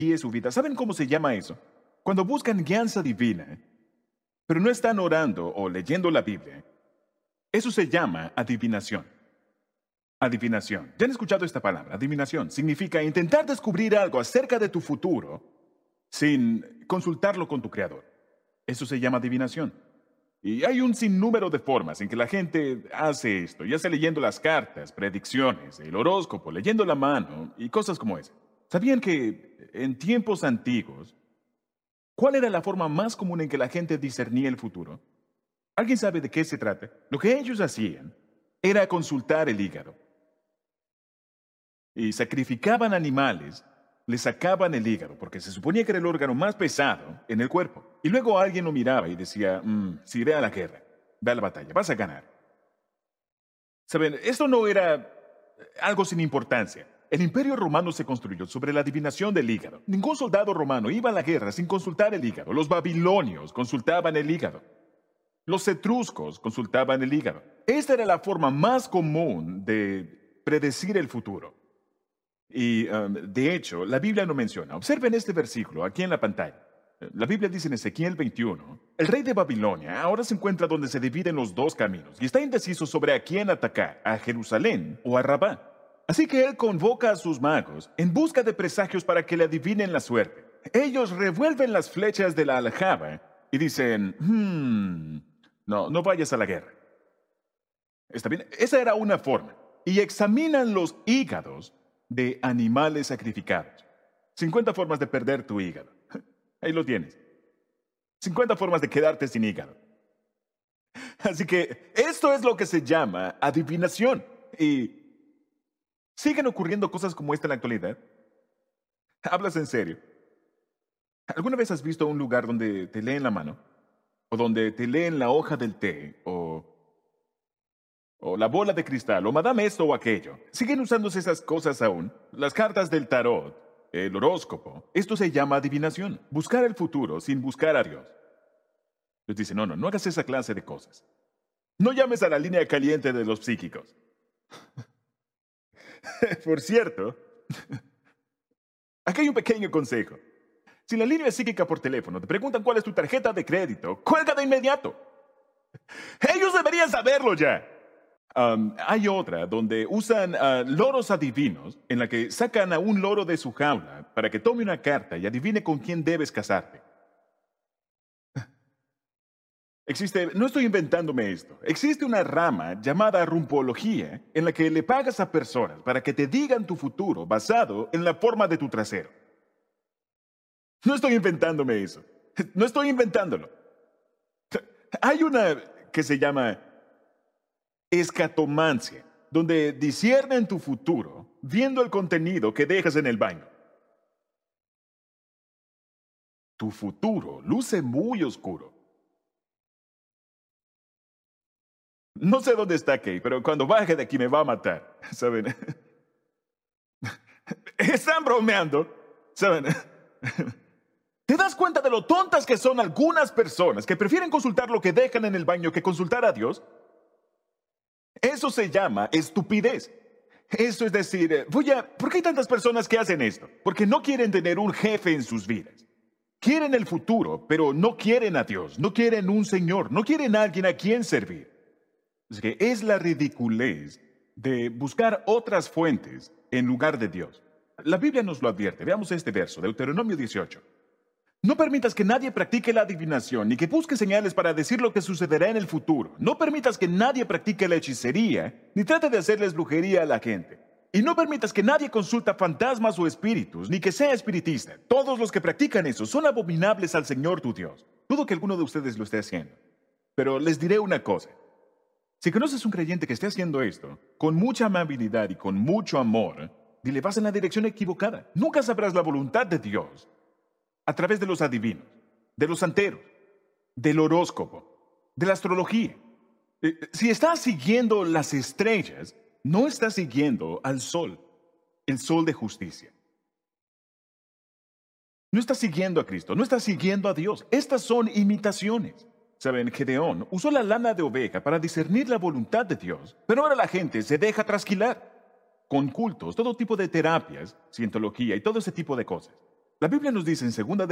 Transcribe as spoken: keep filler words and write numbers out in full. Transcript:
guíe su vida. ¿Saben cómo se llama eso? Cuando buscan guianza divina, pero no están orando o leyendo la Biblia. Eso se llama adivinación. Adivinación. ¿Ya han escuchado esta palabra? Adivinación. Significa intentar descubrir algo acerca de tu futuro sin consultarlo con tu Creador. Eso se llama adivinación. Y hay un sinnúmero de formas en que la gente hace esto, ya sea leyendo las cartas, predicciones, el horóscopo, leyendo la mano y cosas como esa. ¿Sabían que en tiempos antiguos, cuál era la forma más común en que la gente discernía el futuro? ¿Alguien sabe de qué se trata? Lo que ellos hacían era consultar el hígado. Y sacrificaban animales, le sacaban el hígado, porque se suponía que era el órgano más pesado en el cuerpo. Y luego alguien lo miraba y decía, mm, sí, ve a la guerra, ve a la batalla, vas a ganar. Saben, esto no era algo sin importancia. El Imperio Romano se construyó sobre la adivinación del hígado. Ningún soldado romano iba a la guerra sin consultar el hígado. Los babilonios consultaban el hígado. Los etruscos consultaban el hígado. Esta era la forma más común de predecir el futuro. Y, um, de hecho, la Biblia lo menciona. Observen este versículo aquí en la pantalla. La Biblia dice en Ezequiel veintiuno, el rey de Babilonia ahora se encuentra donde se dividen los dos caminos y está indeciso sobre a quién atacar, a Jerusalén o a Rabá. Así que él convoca a sus magos en busca de presagios para que le adivinen la suerte. Ellos revuelven las flechas de la aljaba y dicen, hmm, no, no vayas a la guerra. ¿Está bien? Esa era una forma. Y examinan los hígados de animales sacrificados. cincuenta formas de perder tu hígado. Ahí lo tienes. cincuenta formas de quedarte sin hígado. Así que esto es lo que se llama adivinación. Y ¿siguen ocurriendo cosas como esta en la actualidad? ¿Hablas en serio? ¿Alguna vez has visto un lugar donde te leen la mano? ¿O donde te leen la hoja del té? ¿O, o la bola de cristal? ¿O madame esto o aquello? ¿Siguen usándose esas cosas aún? Las cartas del tarot, el horóscopo. Esto se llama adivinación. Buscar el futuro sin buscar a Dios. Dios dice, no, no, no hagas esa clase de cosas. No llames a la línea caliente de los psíquicos. Por cierto, aquí hay un pequeño consejo. Si la línea es psíquica por teléfono te preguntan cuál es tu tarjeta de crédito, cuelga de inmediato. Ellos deberían saberlo ya. Um, hay otra donde usan uh, loros adivinos en la que sacan a un loro de su jaula para que tome una carta y adivine con quién debes casarte. Existe, no estoy inventándome esto, existe una rama llamada rumpología en la que le pagas a personas para que te digan tu futuro basado en la forma de tu trasero. No estoy inventándome eso, no estoy inventándolo. Hay una que se llama escatomancia, donde disciernen tu futuro viendo el contenido que dejas en el baño. Tu futuro luce muy oscuro. No sé dónde está Kay, pero cuando baje de aquí me va a matar, ¿saben? Están bromeando, ¿saben? ¿Te das cuenta de lo tontas que son algunas personas que prefieren consultar lo que dejan en el baño que consultar a Dios? Eso se llama estupidez. Eso es decir, voy a... ¿por qué hay tantas personas que hacen esto? Porque no quieren tener un jefe en sus vidas. Quieren el futuro, pero no quieren a Dios, no quieren un Señor, no quieren a alguien a quien servir. Es que es la ridiculez de buscar otras fuentes en lugar de Dios. La Biblia nos lo advierte. Veamos este verso, Deuteronomio dieciocho. No permitas que nadie practique la adivinación, ni que busque señales para decir lo que sucederá en el futuro. No permitas que nadie practique la hechicería, ni trate de hacerles brujería a la gente. Y no permitas que nadie consulta fantasmas o espíritus, ni que sea espiritista. Todos los que practican eso son abominables al Señor tu Dios. Dudo que alguno de ustedes lo esté haciendo. Pero les diré una cosa. Si conoces un creyente que esté haciendo esto, con mucha amabilidad y con mucho amor, dile, vas en la dirección equivocada. Nunca sabrás la voluntad de Dios a través de los adivinos, de los santeros, del horóscopo, de la astrología. Eh, si estás siguiendo las estrellas, no estás siguiendo al sol, el sol de justicia. No estás siguiendo a Cristo, no estás siguiendo a Dios. Estas son imitaciones. Saben, Gedeón usó la lana de oveja para discernir la voluntad de Dios, pero ahora la gente se deja trasquilar con cultos, todo tipo de terapias, cientología y todo ese tipo de cosas. La Biblia nos dice en segunda